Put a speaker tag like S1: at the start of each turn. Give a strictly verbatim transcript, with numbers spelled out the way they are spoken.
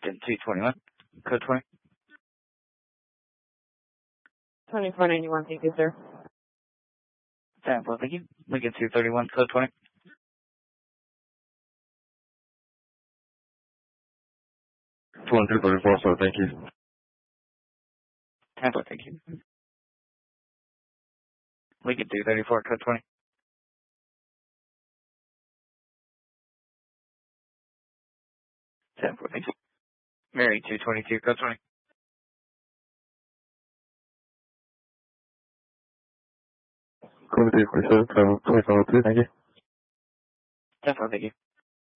S1: Lincoln two twenty-one, code twenty.
S2: twenty-four ninety-one, thank you, sir.
S1: ten four, thank you. Lincoln two thirty-one, code twenty.
S3: one two thirty-four, sir, thank you.
S1: ten four, thank you. Lincoln two thirty-four, code twenty. ten four, thank you. Mary two twenty-two, code twenty.
S3: twenty-two forty-seven, twenty-five oh two, thank you.
S1: ten four, thank you.